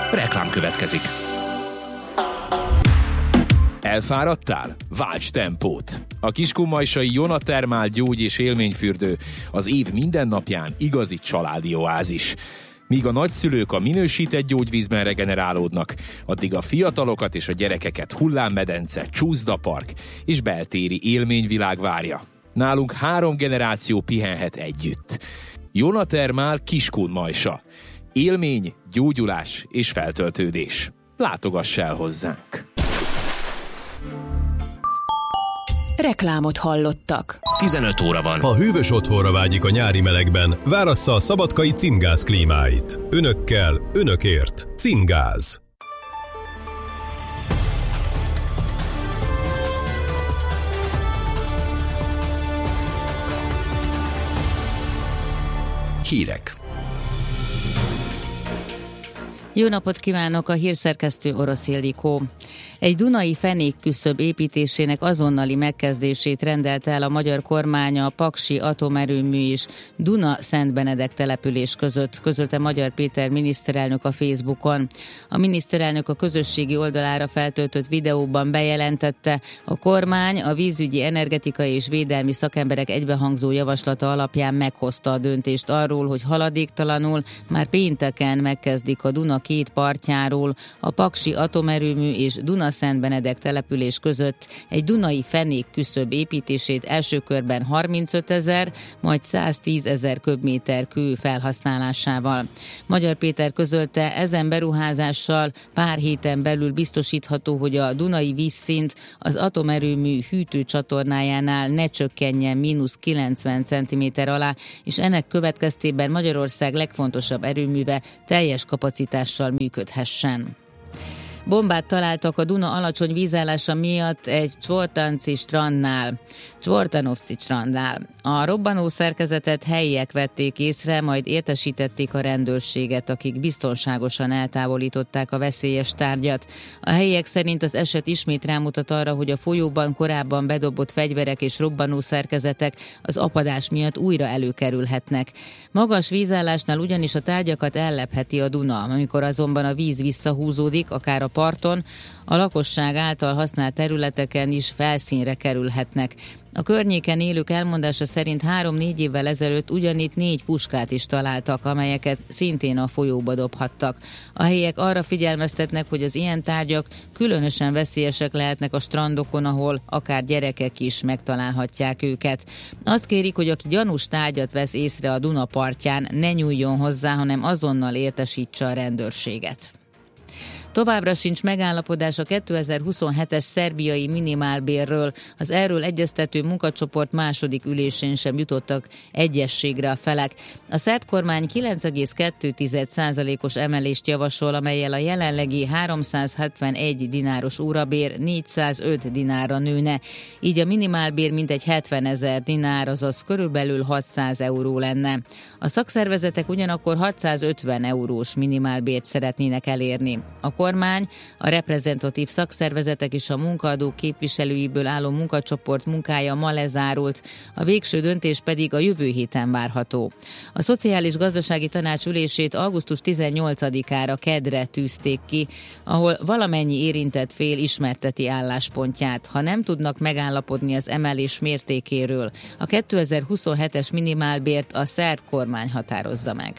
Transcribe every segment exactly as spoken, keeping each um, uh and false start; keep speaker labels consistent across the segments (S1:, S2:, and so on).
S1: Reklám következik. Elfáradtál? Válts tempót! A kiskunmajsai Jona Thermal gyógy- és élményfürdő az év minden napján igazi családi oázis. Míg a nagyszülők a minősített gyógyvízben regenerálódnak, addig a fiatalokat és a gyerekeket hullámmedence, csúszdapark és beltéri élményvilág várja. Nálunk három generáció pihenhet együtt. Jona Thermal Kiskunmajsa. Élmény, gyógyulás és feltöltődés. Látogass el hozzánk!
S2: Reklámot hallottak.
S3: tizenöt óra van.
S4: Ha hűvös otthonra vágyik a nyári melegben, várassza a szabadkai Cingáz klímáit. Önökkel, önökért. Cingáz.
S3: Hírek.
S5: Jó napot kívánok, a hírszerkesztő Orosz Ildikó. Egy dunai fenékküszöb építésének azonnali megkezdését rendelte el a magyar kormány a paksi atomerőmű és Duna-Szentbenedek település között, közölte Magyar Péter miniszterelnök a Facebookon. A miniszterelnök a közösségi oldalára feltöltött videóban bejelentette, a kormány a vízügyi, energetikai és védelmi szakemberek egybehangzó javaslata alapján meghozta a döntést arról, hogy haladéktalanul már pénteken megkezdik a Duna két partjáról a paksi atomerőmű és Duna-Szentbenedek település között egy dunai fenékküszöb építését első körben harmincötezer, majd száztízezer köbméter kő felhasználásával. Magyar Péter közölte, ezen beruházással pár héten belül biztosítható, hogy a dunai vízszint az atomerőmű hűtőcsatornájánál ne csökkenjen mínusz kilencven centiméter alá, és ennek következtében Magyarország legfontosabb erőműve teljes kapacitással működhessen. Bombát találtak a Duna alacsony vízállása miatt egy csortanci strandnál, Csortanovci strandnál. A robbanó szerkezetet helyiek vették észre, majd értesítették a rendőrséget, akik biztonságosan eltávolították a veszélyes tárgyat. A helyiek szerint az eset ismét rámutat arra, hogy a folyóban korábban bedobott fegyverek és robbanó szerkezetek az apadás miatt újra előkerülhetnek. Magas vízállásnál ugyanis a tárgyakat ellepheti a Duna, amikor azonban a víz visszahúzódik, akár a parton, a lakosság által használt területeken is felszínre kerülhetnek. A környéken élők elmondása szerint három-négy évvel ezelőtt ugyanitt négy puskát is találtak, amelyeket szintén a folyóba dobhattak. A helyiek arra figyelmeztetnek, hogy az ilyen tárgyak különösen veszélyesek lehetnek a strandokon, ahol akár gyerekek is megtalálhatják őket. Azt kérik, hogy aki gyanús tárgyat vesz észre a Duna partján, ne nyúljon hozzá, hanem azonnal értesítse a rendőrséget. Továbbra sincs megállapodás a kétezer-huszonhetes szerbiai minimálbérről. Az erről egyeztető munkacsoport második ülésén sem jutottak egyezségre a felek. A szerb kormány kilenc egész kettő százalékos emelést javasol, amellyel a jelenlegi háromszázhetvenegy dináros órabér négyszázöt dinárra nőne. Így a minimálbér mintegy hetvenezer dinár, azaz körülbelül hatszáz euró lenne. A szakszervezetek ugyanakkor hatszázötven eurós minimálbért szeretnének elérni. A kormány, a reprezentatív szakszervezetek és a munkaadók képviselőiből álló munkacsoport munkája ma lezárult, a végső döntés pedig a jövő héten várható. A Szociális Gazdasági Tanács ülését augusztus tizennyolcadikára kedre tűzték ki, ahol valamennyi érintett fél ismerteti álláspontját. Ha nem tudnak megállapodni az emelés mértékéről, a kétezer-huszonhetes minimálbért a szerb kormány határozza meg.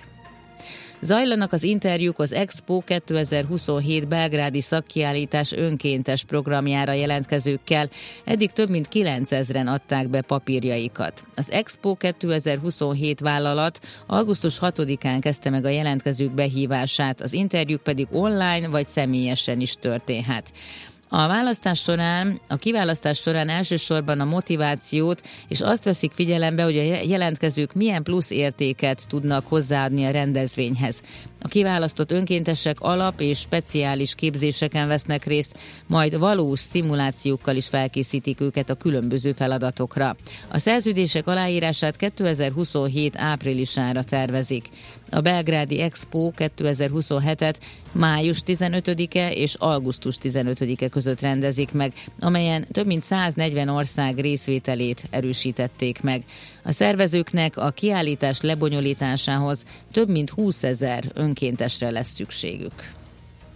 S5: Zajlanak az interjúk az Expo kétezer-huszonhét belgrádi szakkiállítás önkéntes programjára jelentkezőkkel. Eddig több mint kilencezren adták be papírjaikat. Az Expo kétezer-huszonhét vállalat augusztus hatodikán kezdte meg a jelentkezők behívását, az interjúk pedig online vagy személyesen is történhet. A választás során, a kiválasztás során elsősorban a motivációt és azt veszik figyelembe, hogy a jelentkezők milyen plusz értéket tudnak hozzáadni a rendezvényhez. A kiválasztott önkéntesek alap és speciális képzéseken vesznek részt, majd valós szimulációkkal is felkészítik őket a különböző feladatokra. A szerződések aláírását kétezer-huszonhét áprilisára tervezik. A belgrádi Expo kétezer-huszonhetet május tizenötödike és augusztus tizenötödike között rendezik meg, amelyen több mint száznegyven ország részvételét erősítették meg. A szervezőknek a kiállítás lebonyolításához több mint húszezer önkéntesre lesz szükségük.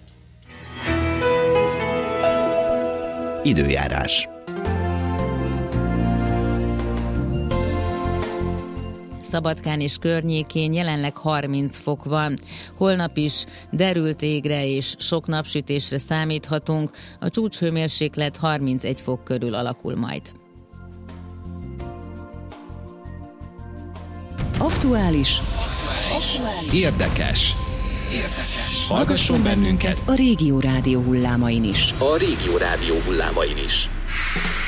S3: Időjárás.
S5: Szabadkán és környékén jelenleg harminc fok van. Holnap is derült égre és sok napsütésre számíthatunk. A csúcshőmérséklet harmincegy fok körül alakul majd.
S2: Aktuális.
S1: Érdekes. Érdekes. Hallgasson bennünket
S2: a Régió Rádió hullámain is.
S3: A Régió Rádió hullámain is.